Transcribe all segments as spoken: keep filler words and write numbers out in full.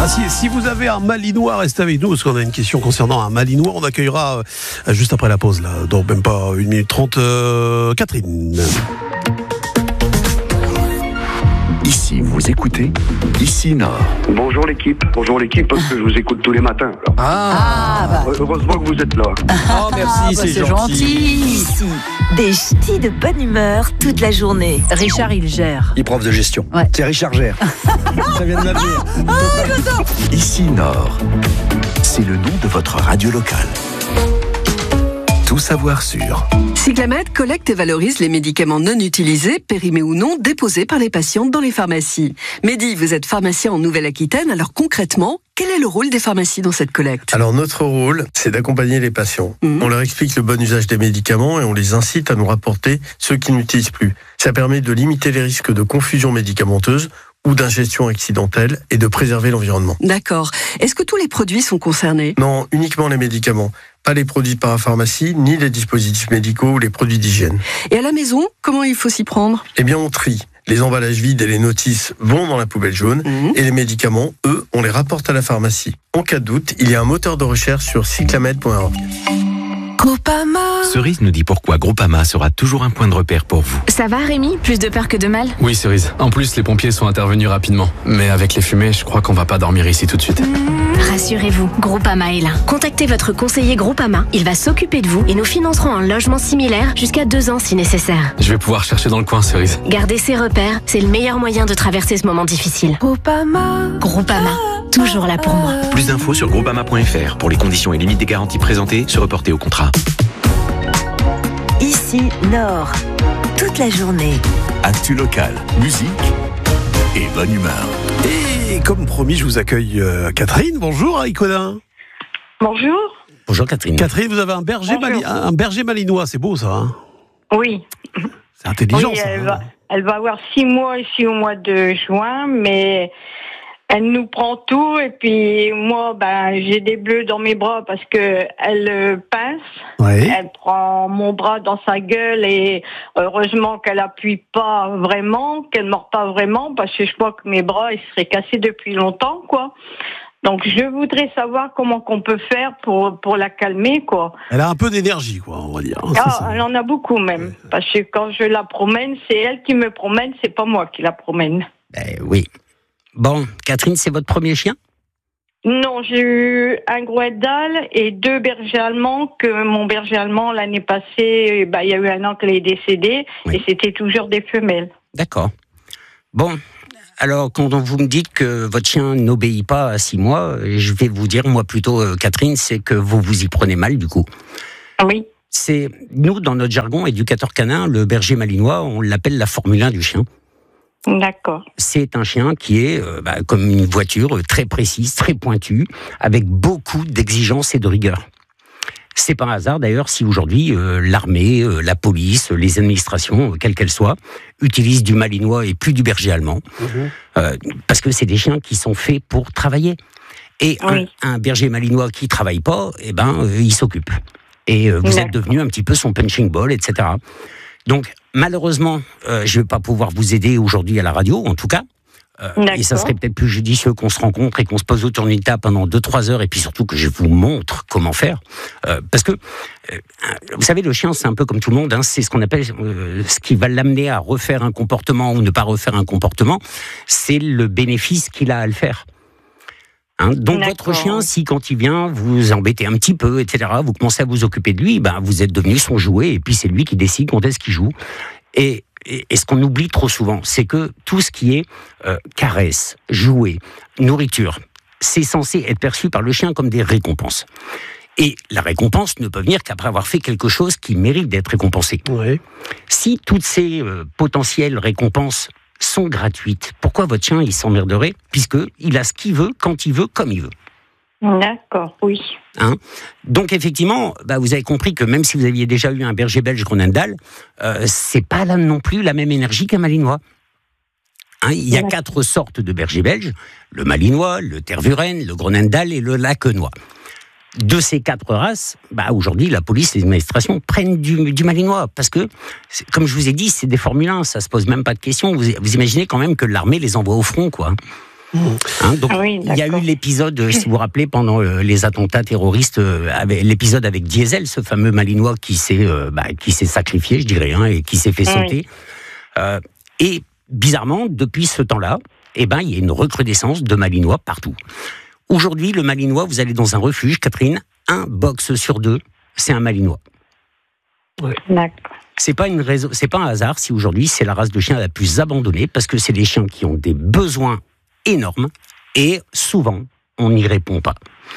Ah, si, si vous avez un Malinois, restez avec nous parce qu'on a une question concernant un Malinois. On accueillera euh, juste après la pause, là, donc même pas une minute trente, euh, Catherine. Ici, vous écoutez Ici Nord. Bonjour l'équipe, bonjour l'équipe, parce que je vous écoute tous les matins. Là. Ah, bah. Heureusement que vous êtes là. Oh, merci, Ah, bah, c'est, c'est gentil. gentil. Ici, des ch'tis de bonne humeur toute la journée. Richard, il gère. Il est prof de gestion. Ouais. C'est Richard Gère. Ça vient de l'avenir. Ici Nord. C'est le nom de votre radio locale. Tout savoir sur. Cyclamed collecte et valorise les médicaments non utilisés, périmés ou non, déposés par les patientes dans les pharmacies. Mehdi, vous êtes pharmacien en Nouvelle-Aquitaine, alors concrètement, quel est le rôle des pharmacies dans cette collecte ? Alors notre rôle, c'est d'accompagner les patients. Mmh. On leur explique le bon usage des médicaments et on les incite à nous rapporter ceux qu'ils n'utilisent plus. Ça permet de limiter les risques de confusion médicamenteuse ou d'ingestion accidentelle et de préserver l'environnement. D'accord. Est-ce que tous les produits sont concernés ? Non, uniquement les médicaments. Pas les produits de parapharmacie, ni les dispositifs médicaux ou les produits d'hygiène. Et à la maison, comment il faut s'y prendre ? Eh bien, on trie. Les emballages vides et les notices vont dans la poubelle jaune mmh. et les médicaments, eux, on les rapporte à la pharmacie. En cas de doute, il y a un moteur de recherche sur cyclamed point org. Groupama. Cerise nous dit pourquoi Groupama sera toujours un point de repère pour vous. Ça va Rémi ? Plus de peur que de mal ? Oui Cerise. En plus les pompiers sont intervenus rapidement. Mais avec les fumées, je crois qu'on va pas dormir ici tout de suite. Rassurez-vous, Groupama est là. Contactez votre conseiller Groupama. Il va s'occuper de vous et nous financerons un logement similaire jusqu'à deux ans si nécessaire. Je vais pouvoir chercher dans le coin Cerise. Garder ses repères, c'est le meilleur moyen de traverser ce moment difficile. Groupama. Groupama, toujours là pour moi. Plus d'infos sur groupama point f r. Pour les conditions et limites des garanties présentées, se reporter au contrat. Ici Nord, toute la journée. Actu locale, musique et bonne humeur. Et comme promis, je vous accueille euh, Catherine. Bonjour Aïkodin. Bonjour. Bonjour Catherine. Catherine, vous avez un berger, mali- un berger malinois, c'est beau ça, hein ? Oui. C'est intelligent oui, ça. Elle, hein. va, elle va avoir six mois ici au mois de juin, mais elle nous prend tout. Et puis moi, ben, j'ai des bleus dans mes bras parce que elle euh, pince. Oui. Elle prend mon bras dans sa gueule et heureusement qu'elle appuie pas vraiment, qu'elle mord pas vraiment, parce que je crois que mes bras ils seraient cassés depuis longtemps, quoi. Donc je voudrais savoir comment qu'on peut faire pour pour la calmer, quoi. Elle a un peu d'énergie, quoi, on va dire. Ah, elle en a beaucoup même, parce que quand je la promène, c'est elle qui me promène, c'est pas moi qui la promène. Ben oui. Bon, Catherine, c'est votre premier chien ? Non, j'ai eu un Groendal et deux bergers allemands, que mon berger allemand, l'année passée, bah, il y a eu un an qu'elle est décédée, oui. Et c'était toujours des femelles. D'accord. Bon, alors quand vous me dites que votre chien n'obéit pas à six mois, je vais vous dire, moi plutôt, euh, Catherine, c'est que vous vous y prenez mal, du coup. Oui. C'est, nous, dans notre jargon éducateur canin, le berger malinois, on l'appelle la Formule un du chien. D'accord. C'est un chien qui est euh, bah, comme une voiture, euh, très précise, très pointue, avec beaucoup d'exigences et de rigueur. C'est pas un hasard d'ailleurs si aujourd'hui euh, l'armée, euh, la police, les administrations, euh, quelles qu'elles soient, utilisent du malinois et plus du berger allemand, mmh. euh, parce que c'est des chiens qui sont faits pour travailler. Et oui. un, un berger malinois qui travaille pas, eh ben euh, il s'occupe. Et euh, vous ouais. êtes devenu un petit peu son punching ball, et cetera. Donc, malheureusement, euh, je ne vais pas pouvoir vous aider aujourd'hui à la radio, en tout cas. Euh, et ça serait peut-être plus judicieux qu'on se rencontre et qu'on se pose autour d'une table pendant deux trois heures, et puis surtout que je vous montre comment faire. Euh, parce que, euh, vous savez, le chien, c'est un peu comme tout le monde, hein, c'est ce qu'on appelle, euh, ce qui va l'amener à refaire un comportement ou ne pas refaire un comportement, c'est le bénéfice qu'il a à le faire. Hein, donc D'accord. votre chien, si quand il vient, vous embêtez un petit peu, et cetera, vous commencez à vous occuper de lui, ben, vous êtes devenu son jouet, et puis c'est lui qui décide quand est-ce qu'il joue. Et, et, et ce qu'on oublie trop souvent, c'est que tout ce qui est euh, caresse, jouet, nourriture, c'est censé être perçu par le chien comme des récompenses. Et la récompense ne peut venir qu'après avoir fait quelque chose qui mérite d'être récompensé. Oui. Si toutes ces euh, potentielles récompenses sont gratuites, pourquoi votre chien il s'emmerderait, puisqu'il a ce qu'il veut, quand il veut, comme il veut. D'accord, oui. Hein Donc effectivement, bah, vous avez compris que même si vous aviez déjà eu un berger belge Groenendael, euh, c'est pas là non plus la même énergie qu'un malinois. Hein, il y a quatre sortes de bergers belges, le malinois, le tervuren, le Groenendael et le laquenois. De ces quatre races, bah aujourd'hui, la police et les administrations prennent du, du malinois. Parce que, comme je vous ai dit, c'est des Formule un, ça se pose même pas de questions. Vous, vous imaginez quand même que l'armée les envoie au front, quoi. Hein, donc, Oui, il y a eu l'épisode, euh, si vous vous rappelez, pendant euh, les attentats terroristes, euh, avec, l'épisode avec Diesel, ce fameux Malinois qui s'est, euh, bah, qui s'est sacrifié, je dirais, hein, et qui s'est fait sauter. Oui. Euh, et bizarrement, depuis ce temps-là, eh ben, il y a une recrudescence de Malinois partout. Aujourd'hui, le Malinois, vous allez dans un refuge, Catherine, un box sur deux, c'est un Malinois. Ouais. D'accord. C'est pas une raison, c'est pas un hasard si aujourd'hui c'est la race de chien la plus abandonnée, parce que c'est des chiens qui ont des besoins énormes et souvent on n'y répond pas.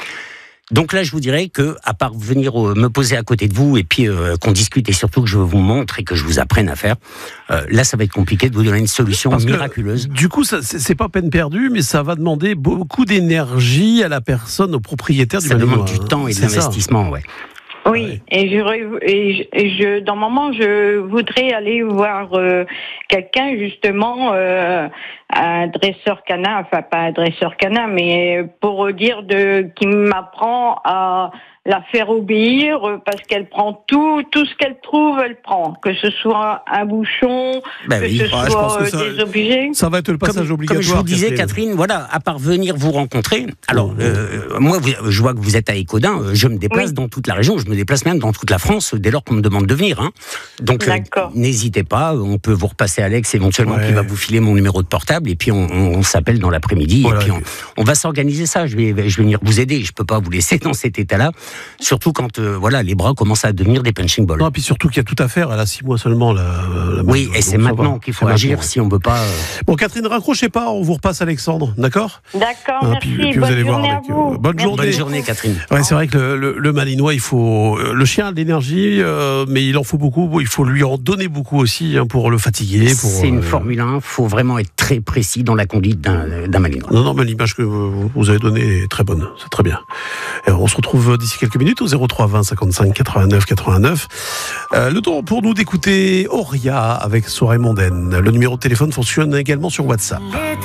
Donc là, je vous dirais que, à part venir euh, me poser à côté de vous et puis euh, qu'on discute et surtout que je vous montre et que je vous apprenne à faire, euh, là, ça va être compliqué de vous donner une solution Parce miraculeuse. Que, du coup, ça, c'est, c'est pas peine perdue, mais ça va demander beaucoup d'énergie à la personne, au propriétaire du Malinois. Ça demande du temps et de l'investissement, ouais. Oui, et je, et je, et je, dans un moment, je voudrais aller voir euh, quelqu'un, justement, euh, un dresseur canin, enfin pas un dresseur canin, mais pour dire de, qui m'apprend à la faire obéir, parce qu'elle prend tout, tout ce qu'elle trouve, elle prend. Que ce soit un bouchon, ben que oui. ce ouais, soit que ça, des objets. Ça va être le passage comme, obligatoire. Comme je vous disais, Catherine, Catherine voilà, à part venir vous rencontrer, alors, mmh. euh, moi, vous, je vois que vous êtes à Écaudin, je me déplace oui. dans toute la région, je me déplace même dans toute la France, dès lors qu'on me demande de venir. Hein. Donc, euh, n'hésitez pas, on peut vous repasser Alex, éventuellement, ouais. qui va vous filer mon numéro de portable, et puis on, on, on s'appelle dans l'après-midi, voilà. et puis on, on va s'organiser ça. Je vais, je vais venir vous aider, je peux pas vous laisser dans cet état-là. Surtout quand euh, voilà, les bras commencent à devenir des punching balls. Non, et puis surtout qu'il y a tout à faire, elle a six mois seulement. La, la oui, et c'est maintenant qu'il faut agir si on ne peut pas... Euh... Bon, Catherine, raccrochez pas, on vous repasse Alexandre, d'accord ? D'accord, hein, merci, puis, puis bonne, journée avec, euh, bonne journée Bonne journée, Catherine. Ouais, c'est vrai que le, le, le Malinois, il faut... Le chien a de l'énergie, euh, mais il en faut beaucoup, il faut lui en donner beaucoup aussi hein, pour le fatiguer. Pour, c'est une euh... Formule un, il faut vraiment être très précis dans la conduite d'un, d'un Malinois. Non, non, mais l'image que vous avez donnée est très bonne, c'est très bien. Et on se retrouve d'ici quelques minutes au zéro trois vingt cinquante-cinq quatre-vingt-neuf quatre-vingt-neuf. Euh, le temps pour nous d'écouter Auria avec Soirée mondaine. Le numéro de téléphone fonctionne également sur WhatsApp.